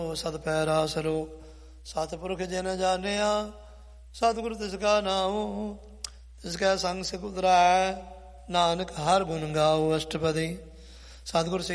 सत पैरा सलोक सतपुरख जिन जानिया सतगुरु तिसका नाम तिसका संग सिख उतराय नानक हर गुण गाओ अष्टपदी। सतगुरु